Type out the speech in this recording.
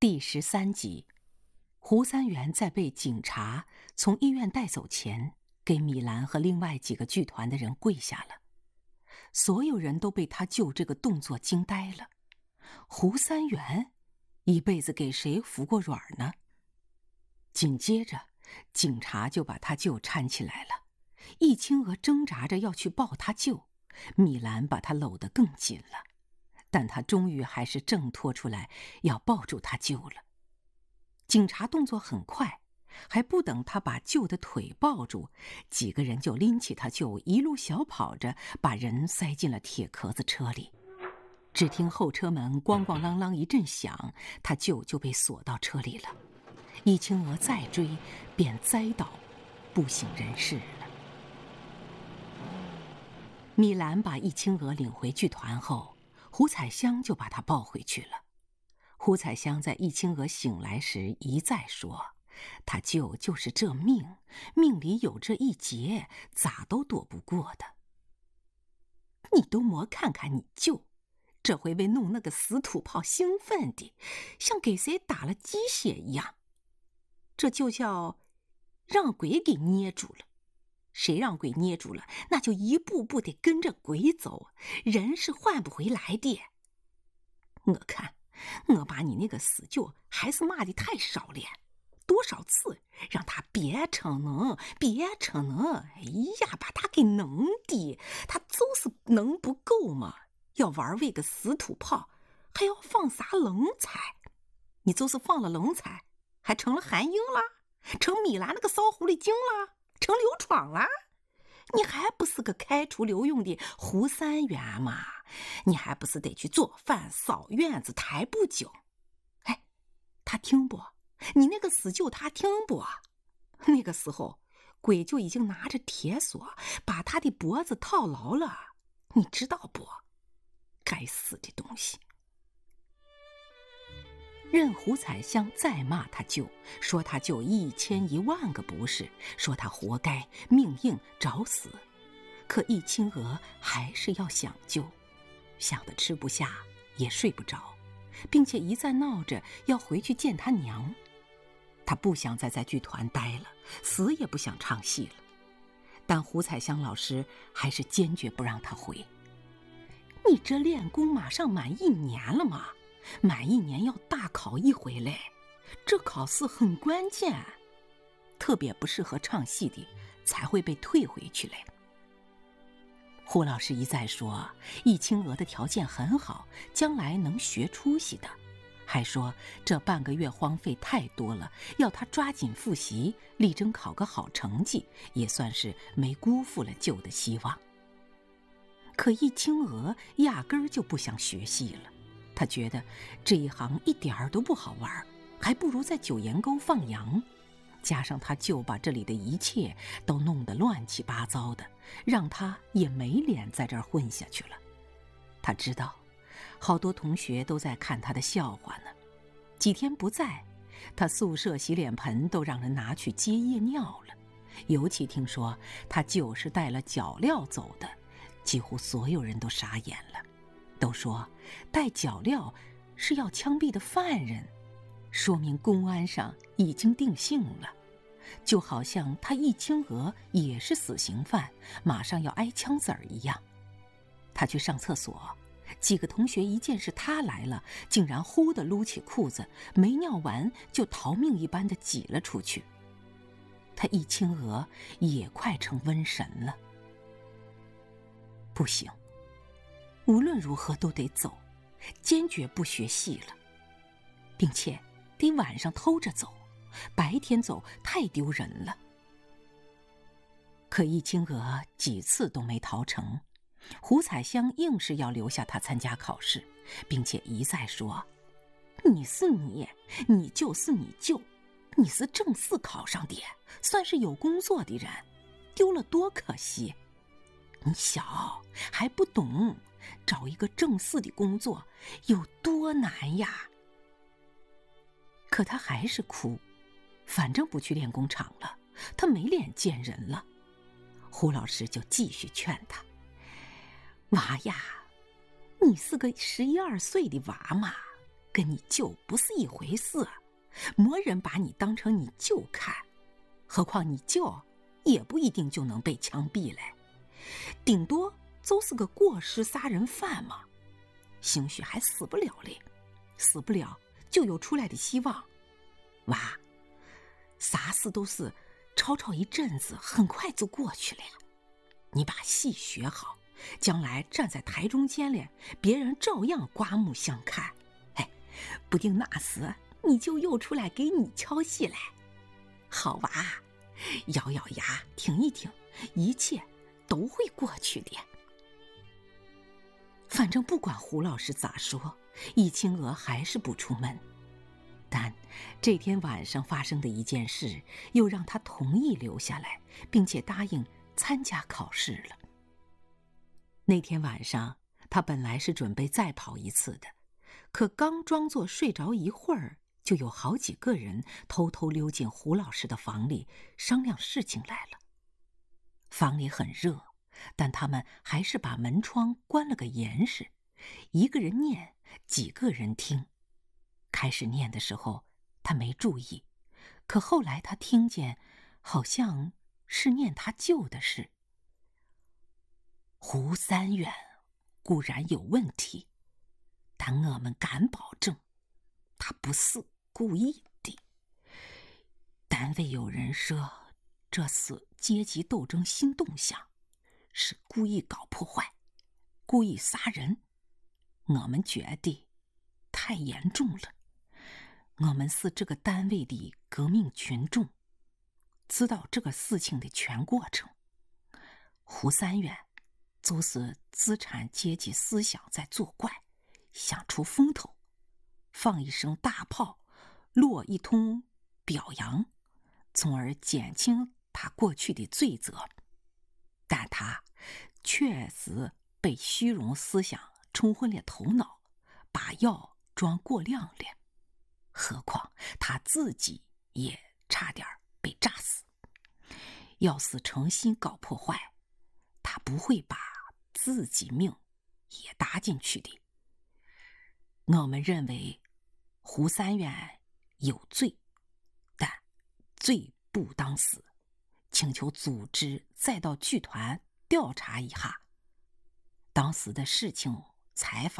第13集，胡三元在被警察从医院带走前，给米兰和另外几个剧团的人跪下了。所有人都被他救这个动作惊呆了。胡三元一辈子给谁服过软呢？紧接着，警察就把他舅搀起来了。易清娥挣扎着要去抱他舅，米兰把他搂得更紧了。但他终于还是挣脱出来，要抱住他舅了。警察动作很快，还不等他把舅的腿抱住，几个人就拎起他舅，一路小跑着把人塞进了铁壳子车里。只听后车门咣咣啷啷一阵响，他舅就被锁到车里了。易清娥再追，便栽倒，不省人事了。米兰把易清娥领回剧团后，胡彩香就把她抱回去了。胡彩香在易清娥醒来时一再说，她舅就是这命，命里有这一劫，咋都躲不过的。你都莫看看你舅，这回为弄那个死土炮兴奋的，像给谁打了鸡血一样。这就叫让鬼给捏住了。谁让鬼捏住了，那就一步步地跟着鬼走，人是换不回来的。我看我把你那个死舅还是骂的太少了，多少次让他别逞能，别逞能，哎呀，把他给弄的，他就是能不够嘛，要玩为个死土炮，还要放啥冷彩？你就是放了冷彩，还成了韩英了，成米兰那个骚狐狸精了，成刘闯了，你还不是个开除留用的胡三元嘛？你还不是得去做饭、扫院子、抬布酒？哎，他听不？你那个死舅他听不？那个时候，鬼就已经拿着铁锁把他的脖子套牢了，你知道不？该死的东西！任胡彩香再骂他舅，说他舅1000、10000个不是，说他活该，命硬，找死。可易清娥还是要想救，想得吃不下，也睡不着，并且一再闹着要回去见他娘。他不想再在剧团待了，死也不想唱戏了。但胡彩香老师还是坚决不让他回。你这练功马上满1年了嘛，满1年要大考一回嘞，这考试很关键，特别不适合唱戏的才会被退回去嘞。胡老师一再说易清娥的条件很好，将来能学出息的，还说这半个月荒废太多了，要他抓紧复习，力争考个好成绩，也算是没辜负了舅的希望。可易清娥压根儿就不想学戏了，他觉得这一行一点儿都不好玩，还不如在九岩沟放羊。加上他舅把这里的一切都弄得乱七八糟的，让他也没脸在这儿混下去了。他知道好多同学都在看他的笑话呢，几天不在，他宿舍洗脸盆都让人拿去接夜尿了。尤其听说他舅是带了脚镣走的，几乎所有人都傻眼了，都说带脚镣是要枪毙的犯人，说明公安上已经定性了，就好像他易清娥也是死刑犯，马上要挨枪子儿一样。他去上厕所，几个同学一见是他来了，竟然忽地撸起裤子，没尿完就逃命一般的挤了出去。他易清娥也快成瘟神了。不行，无论如何都得走，坚决不学戏了，并且得晚上偷着走，白天走太丢人了。可易清娥几次都没逃成，胡彩香硬是要留下他参加考试，并且一再说，你是你，你就是你舅，你是正4考上的，算是有工作的人，丢了多可惜。你小还不懂，找一个正4的工作有多难呀。可他还是哭，反正不去练功场了，他没脸见人了。胡老师就继续劝他，娃呀，你是个11、12岁的娃嘛， 跟你舅不是一回事，没人把你当成你舅看，何况你舅也不一定就能被枪毙嘞，顶多就是个过失杀人犯嘛，兴许还死不了嘞，死不了就有出来的希望。娃，啥事都是吵吵一阵子，很快就过去了呀。你把戏学好，将来站在台中间嘞，别人照样刮目相看。哎，不定那时你就又出来给你敲戏来。好娃，咬咬牙，挺一挺，一切都会过去的。反正不管胡老师咋说，易清娥还是不出门。但这天晚上发生的一件事，又让他同意留下来，并且答应参加考试了。那天晚上，他本来是准备再跑一次的，可刚装作睡着一会儿，就有好几个人偷偷溜进胡老师的房里商量事情来了。房里很热，但他们还是把门窗关了个严实，一个人念，几个人听。开始念的时候他没注意，可后来他听见好像是念他舅的事。胡三远固然有问题，但我们敢保证他不是故意的。单位有人说这是阶级斗争新动向，是故意搞破坏，故意杀人。我们觉得太严重了，我们是这个单位的革命群众，知道这个事情的全过程。胡三远就是资产阶级思想在作怪，想出风头，放一声大炮，落一通表扬，从而减轻他过去的罪责。但他确实被虚荣思想冲昏了头脑，把药装过量了。何况他自己也差点被炸死。要是诚心搞破坏，他不会把自己命也搭进去的。我们认为胡三远有罪，但罪不当死，请求组织再到剧团调查一下当时的事情采访。